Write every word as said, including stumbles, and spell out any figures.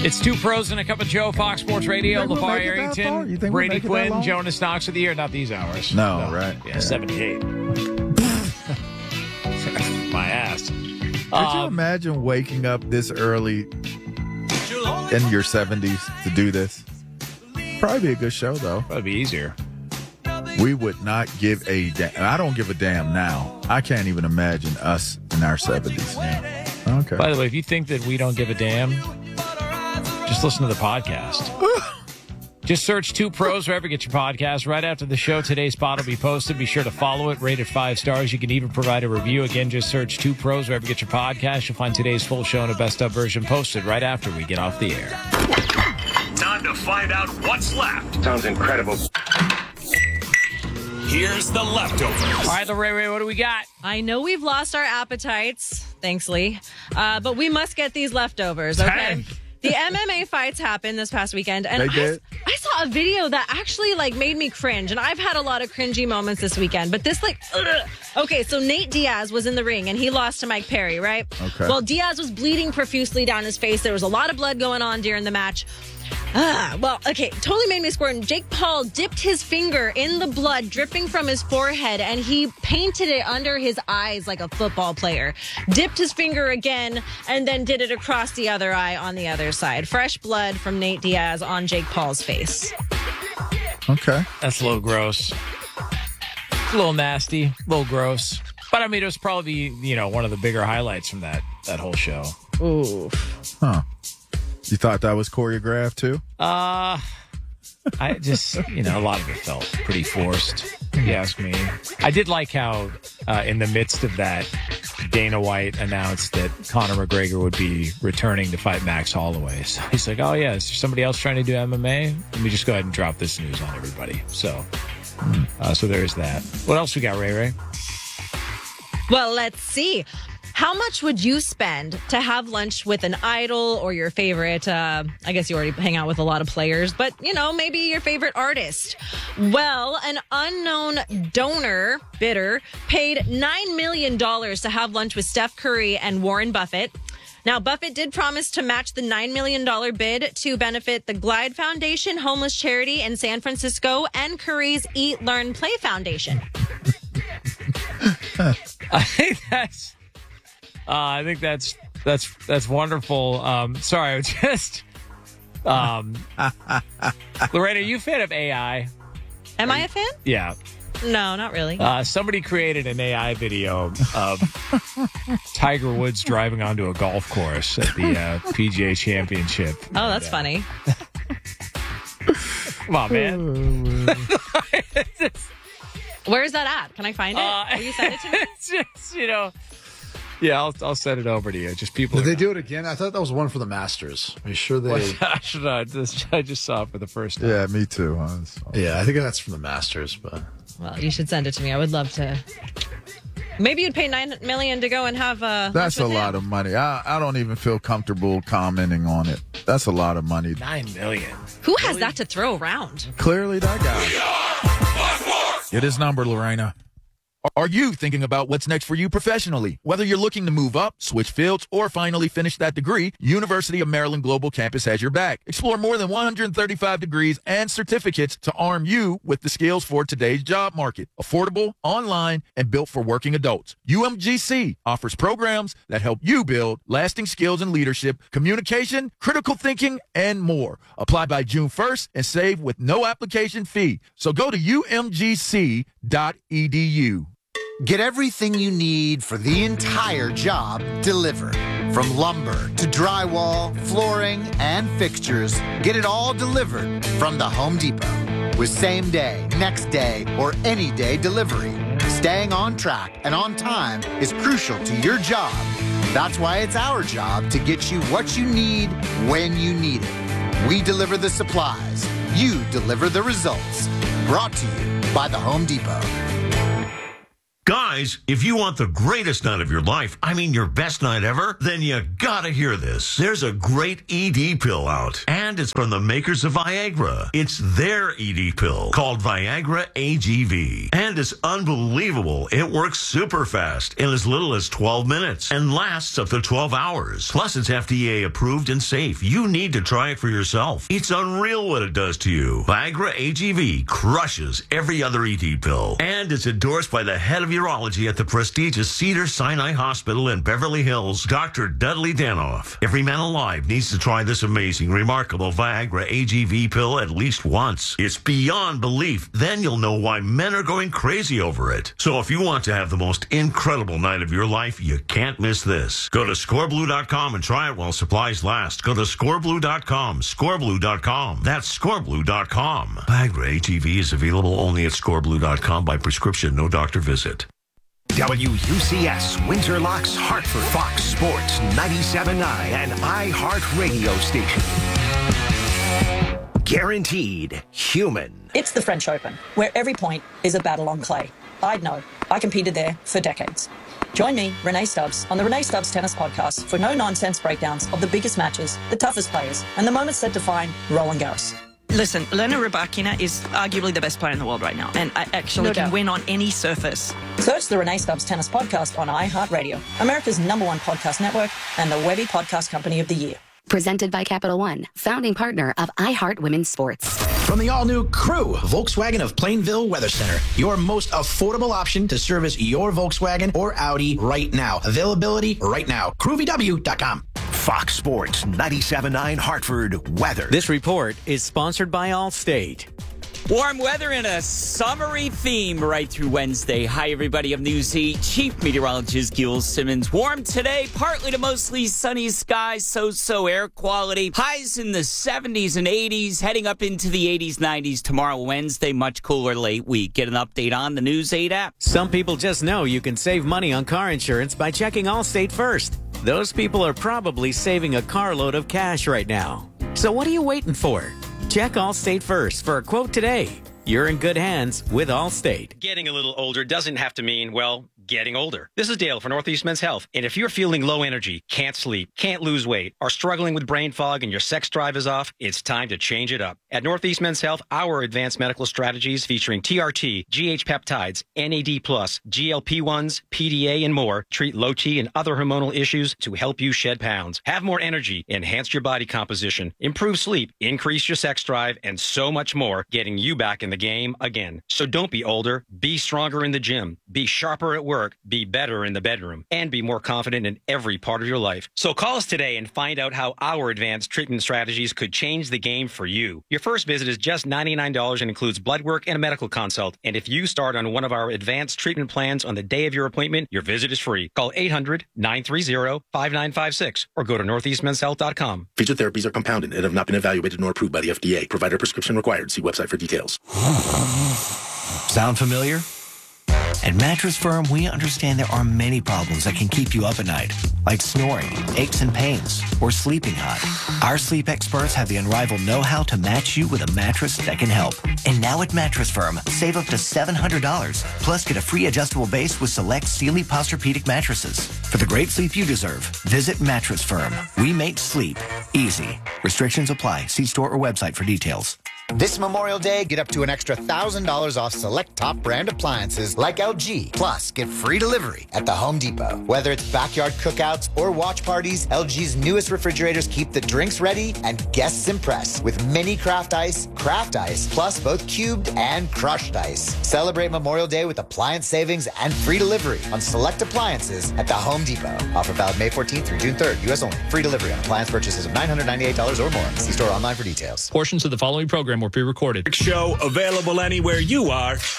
It's two pros and a cup of Joe, Fox Sports Radio, we'll LeVar make it that far? You Arrington, think we'll Brady make it that Quinn, long? Jonas Knox of the year. Not these hours. No, right. Yeah, Yeah. seventy-eight. My ass. Could Um, you imagine waking up this early in your seventies to do this? Probably be a good show, though. That'd be easier. We would not give a damn. I don't give a damn now. I can't even imagine us in our seventies. Okay. By the way, if you think that we don't give a damn, just listen to the podcast. Just search Two Pros wherever you get your podcast. Right after the show, today's spot will be posted. Be sure to follow it, rate it five stars. You can even provide a review. Again, just search Two Pros wherever you get your podcast. You'll find today's full show and a best of version posted right after we get off the air. Time to find out what's left. Sounds incredible. Here's the leftovers. All right, the Ray Ray, what do we got? I know we've lost our appetites, thanks, Lee, uh, but we must get these leftovers, okay? Dang. The M M A fights happened this past weekend, and They I, did? I saw a video that actually like made me cringe, and I've had a lot of cringy moments this weekend, but this like, ugh. Okay, so Nate Diaz was in the ring, and he lost to Mike Perry, right? Okay. Well, Diaz was bleeding profusely down his face. There was a lot of blood going on during the match. Ah, well, okay, totally made me squirt. And Jake Paul dipped his finger in the blood dripping from his forehead, and he painted it under his eyes like a football player. Dipped his finger again, and then did it across the other eye on the other side. Fresh blood from Nate Diaz on Jake Paul's face. Okay. That's a little gross. A little nasty, a little gross. But I mean, it was probably, you know, one of the bigger highlights from that, that whole show. Ooh. Huh. You thought that was choreographed, too? Uh, I just, you know, a lot of it felt pretty forced, if you ask me. I did like how, uh, in the midst of that, Dana White announced that Conor McGregor would be returning to fight Max Holloway. So he's like, oh, yeah, is there somebody else trying to do M M A? Let me just go ahead and drop this news on everybody. So, uh, so there's that. What else we got, Ray Ray? Well, let's see. How much would you spend to have lunch with an idol or your favorite? Uh, I guess you already hang out with a lot of players, but, you know, maybe your favorite artist. Well, an unknown donor bidder paid nine million dollars to have lunch with Steph Curry and Warren Buffett. Now, Buffett did promise to match the nine million dollars bid to benefit the Glide Foundation, homeless charity in San Francisco, and Curry's Eat, Learn, Play Foundation. I think that's... Uh, I think that's that's that's wonderful. Um, sorry, I just um, Lorena, are you a fan of A I? Am I a fan? Yeah. No, not really. Uh, somebody created an A I video of Tiger Woods driving onto a golf course at the uh, P G A Championship. Oh, that's funny. Come on, man. Where is that at? Can I find it? Uh, Will you send it to me? It's just, you know. Yeah, I'll I'll send it over to you. Just people. Did are they do it again? I thought that was one for the Masters. Are you sure they? I should uh, just, I just saw it for the first time. Yeah, me too. Huh? Yeah, I think that's from the Masters, but Well, you should send it to me. I would love to. Maybe you'd pay nine million to go and have a. That's a lot of money. I, I don't even feel comfortable commenting on it. That's a lot of money. Nine million. Who has that to throw around? Clearly, that guy. Get his number, Lorena. Are you thinking about what's next for you professionally? Whether you're looking to move up, switch fields, or finally finish that degree, University of Maryland Global Campus has your back. Explore more than one hundred thirty-five degrees and certificates to arm you with the skills for today's job market. Affordable, online, and built for working adults. U M G C offers programs that help you build lasting skills in leadership, communication, critical thinking, and more. Apply by June first and save with no application fee. So go to U M G C dot E D U. Get everything you need for the entire job delivered. From lumber to drywall, flooring, and fixtures, get it all delivered from the Home Depot. With same day, next day, or any day delivery, staying on track and on time is crucial to your job. That's why it's our job to get you what you need when you need it. We deliver the supplies. You deliver the results. Brought to you by the Home Depot. Guys, if you want the greatest night of your life, I mean your best night ever, then you gotta hear this. There's a great E D pill out, and it's from the makers of Viagra. It's their E D pill called Viagra A G V, and it's unbelievable. It works super fast in as little as twelve minutes and lasts up to twelve hours. Plus, it's F D A approved and safe. You need to try it for yourself. It's unreal what it does to you. Viagra A G V crushes every other E D pill, and it's endorsed by the head of urology at the prestigious Cedars-Sinai Hospital in Beverly Hills, Doctor Dudley Danoff. Every man alive needs to try this amazing, remarkable Viagra A G V pill at least once. It's beyond belief. Then you'll know why men are going crazy over it. So if you want to have the most incredible night of your life, you can't miss this. Go to score blue dot com and try it while supplies last. Go to score blue dot com, score blue dot com. That's score blue dot com. Viagra A G V is available only at score blue dot com by prescription, no doctor visit. W U C S Windsor Locks Hartford, Fox Sports ninety-seven point nine and iHeart Radio Station. Guaranteed human. It's the French Open, where every point is a battle on clay. I'd know. I competed there for decades. Join me, Renee Stubbs, on the Renee Stubbs Tennis Podcast for no-nonsense breakdowns of the biggest matches, the toughest players, and the moments that define Roland Garros. Listen, Elena Rybakina is arguably the best player in the world right now, and I actually No can doubt. win on any surface. Search the Renee Stubbs Tennis Podcast on iHeartRadio, America's number one podcast network and the Webby Podcast Company of the Year. Presented by Capital One, founding partner of iHeart Women's Sports. From the all-new Crew, Volkswagen of Plainville Weather Center, your most affordable option to service your Volkswagen or Audi right now. Availability right now. crew v w dot com. Fox Sports ninety-seven point nine Hartford weather. This report is sponsored by Allstate. Warm weather and a summery theme right through Wednesday. Hi, everybody. I'm News Heat Chief Meteorologist Gil Simmons. Warm today, partly to mostly sunny skies, so-so air quality. Highs in the seventies and eighties, heading up into the eighties, nineties tomorrow, Wednesday. Much cooler late week. Get an update on the News eight app. Some people just know you can save money on car insurance by checking Allstate first. Those people are probably saving a carload of cash right now. So what are you waiting for? Check Allstate first for a quote today. You're in good hands with Allstate. Getting a little older doesn't have to mean, well, getting older. This is Dale for Northeast Men's Health. And if you're feeling low energy, can't sleep, can't lose weight, are struggling with brain fog and your sex drive is off, it's time to change it up. At Northeast Men's Health, our advanced medical strategies featuring T R T, G H peptides, N A D plus, G L P ones, P D A, and more treat low T and other hormonal issues to help you shed pounds. Have more energy, enhance your body composition, improve sleep, increase your sex drive, and so much more, getting you back in the game again. So don't be older, be stronger in the gym, be sharper at work, be better in the bedroom, and be more confident in every part of your life. So call us today and find out how our advanced treatment strategies could change the game for you. Your first visit is just ninety-nine dollars and includes blood work and a medical consult. And if you start on one of our advanced treatment plans on the day of your appointment, your visit is free. Call eight hundred, nine three zero, five nine five six or go to northeast men's health dot com. Featured therapies are compounded and have not been evaluated nor approved by the F D A. Provider prescription required. See website for details. Sound familiar? At Mattress Firm, we understand there are many problems that can keep you up at night, like snoring, aches and pains, or sleeping hot. Our sleep experts have the unrivaled know-how to match you with a mattress that can help. And now at Mattress Firm, save up to seven hundred dollars, plus get a free adjustable base with select Sealy Posturepedic mattresses. For the great sleep you deserve, visit Mattress Firm. We make sleep easy. Restrictions apply. See store or website for details. This Memorial Day, get up to an extra one thousand dollars off select top brand appliances like L G. Plus, get free delivery at the Home Depot. Whether it's backyard cookouts or watch parties, L G's newest refrigerators keep the drinks ready and guests impressed with mini craft ice, craft ice, plus both cubed and crushed ice. Celebrate Memorial Day with appliance savings and free delivery on select appliances at the Home Depot. Offer valid May fourteenth through June third. U S only. Free delivery on appliance purchases of nine hundred ninety-eight dollars or more. See store online for details. Portions of the following program were pre-recorded. Show available anywhere you are.